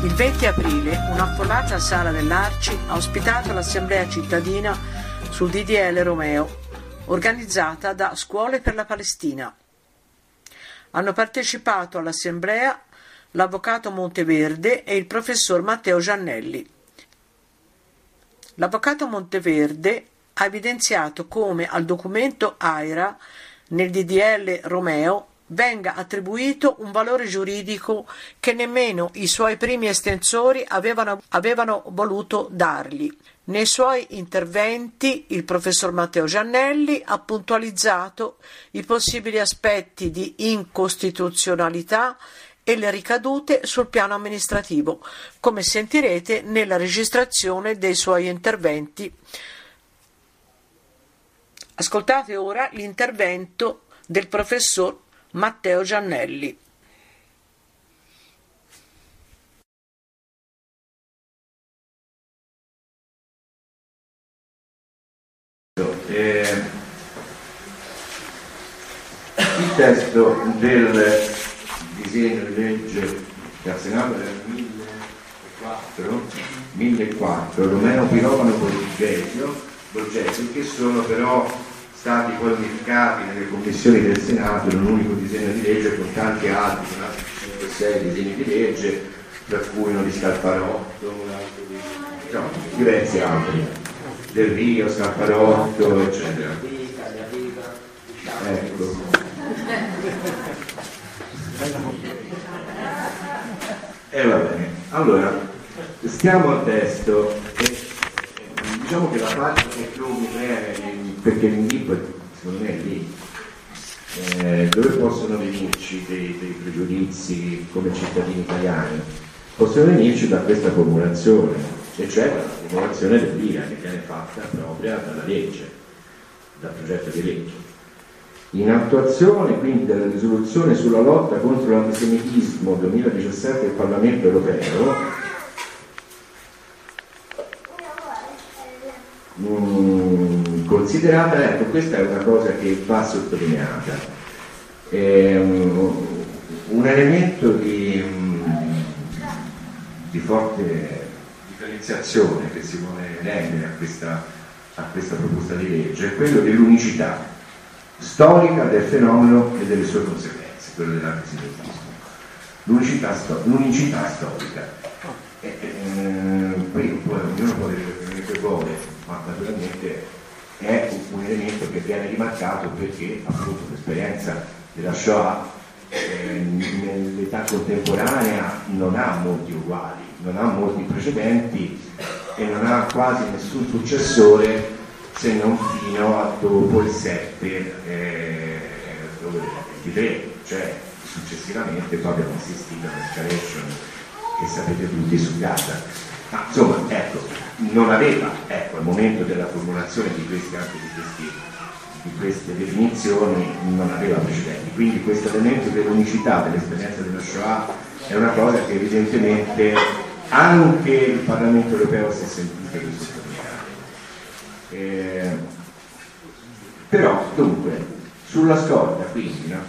Il 20 aprile un'affollata sala dell'Arci ha ospitato l'assemblea cittadina sul DDL Romeo, organizzata da Scuole per la Palestina. Hanno partecipato all'assemblea l'avvocato Monteverde e il professor Matteo Giannelli. L'avvocato Monteverde ha evidenziato come al documento AIRA nel DDL Romeo venga attribuito un valore giuridico che nemmeno i suoi primi estensori avevano voluto dargli. Nei suoi interventi il professor Matteo Giannelli ha puntualizzato i possibili aspetti di incostituzionalità e le ricadute sul piano amministrativo, come sentirete nella registrazione dei suoi interventi. Ascoltate ora l'intervento del professor Matteo Giannelli. Il testo del disegno di legge che al Senato era il 1004 Romeo Pirovano Borgesio, che sono però stati poi unificati nelle commissioni del Senato in un unico disegno di legge con tanti altri, 5-6 disegni di legge, tra cui uno di Scalfarotto, diversi altri, Del Rio, Scalfarotto, eccetera. Ecco. Va bene, allora stiamo al testo e diciamo che la parte che più mi preme, perché l'indico secondo me è lì, dove possono venirci dei pregiudizi come cittadini italiani, possono venirci da questa formulazione, e cioè la formulazione dell'IRA che viene fatta propria dalla legge, dal progetto di legge. In attuazione quindi della risoluzione sulla lotta contro l'antisemitismo 2017 del Parlamento europeo, considerata, ecco, questa è una cosa che va sottolineata, un elemento di forte differenziazione che si vuole rendere a questa proposta di legge è quello dell'unicità storica del fenomeno e delle sue conseguenze, quello dell'antisemitismo. L'unicità storica. Poi ognuno può dire quello che vuole, ma naturalmente è un elemento che viene rimarcato perché appunto l'esperienza della Shoah nell'età contemporanea non ha molti uguali, non ha molti precedenti e non ha quasi nessun successore se non fino a dopo il 7 23, cioè successivamente poi abbiamo assistito all'escalation che sapete tutti su Gaza. Ma insomma, ecco, non aveva, al momento della formulazione di queste definizioni non aveva precedenti, quindi questo elemento dell'unicità dell'esperienza della Shoah è una cosa che evidentemente anche il Parlamento europeo si è sentito di sottolineare. Però dunque sulla scorta quindi